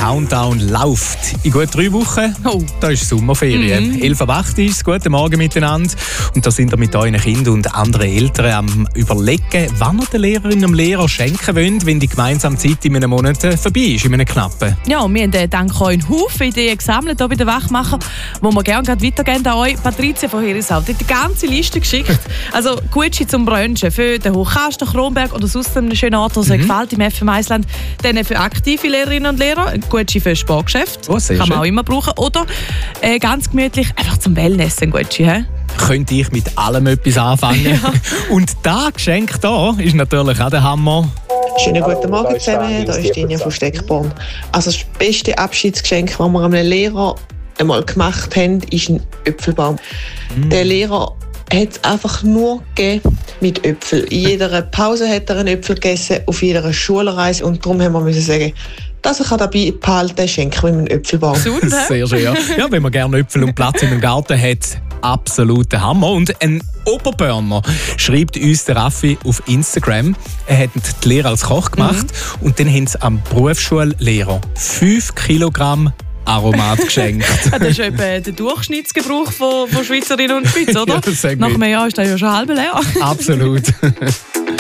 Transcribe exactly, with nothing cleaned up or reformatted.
Countdown läuft. In gut drei Wochen, Oh. da ist Sommerferien. Mhm. elf Uhr acht ist es. Guten Morgen miteinander. Und da sind wir mit euren Kindern und anderen Eltern am überlegen, wann ihr den Lehrerinnen und Lehrern schenken wollt, wenn die gemeinsame Zeit in einem Monat äh, vorbei ist, in einem knappen. Ja, und wir haben äh, dank euch einen Haufen Ideen gesammelt hier bei den Wachmacher, wo wir gerne gerade weitergeben an euch. Patricia von Herisau, die hat die ganze Liste geschickt. Also Gucci zum Brunchen für den Hochkasten, Kronberg oder sonst einen schönen Ort, der mhm. gefällt im F M Eisland. Dann für aktive Lehrerinnen und Lehrer, Gucci für Sportgeschäft. Oh, sehr kann man schön. auch immer brauchen. Oder äh, ganz gemütlich einfach zum Wellness ein Gucci. He? Könnte ich mit allem etwas anfangen. Ja. Und das Geschenk hier ist natürlich auch der Hammer. Schönen guten Morgen zusammen, da ist Dinja von Steckborn. Also das beste Abschiedsgeschenk, das wir einem Lehrer einmal gemacht haben, ist ein Äpfelbaum. Mm. Der Lehrer hat es einfach nur gegeben mit Äpfeln. In jeder Pause hat er einen Äpfel gegessen, auf jeder Schulreise, und darum haben wir müssen sagen, dass ich dabei behalten, schenken wir einen Äpfelbaum. Sehr schön, ja. Ja, wenn man gerne Äpfel und Platz im Garten hat, absoluter Hammer. Und ein Oberburner schreibt uns der Raffi auf Instagram. Er hat die Lehre als Koch gemacht mhm. und dann haben sie am Berufsschullehrer fünf Kilogramm Aromat geschenkt. Das ist etwa der Durchschnittsgebrauch von, von Schweizerinnen und Schweiz, oder? Ja, Nach einem Jahr ist das ja schon halb leer. Absolut.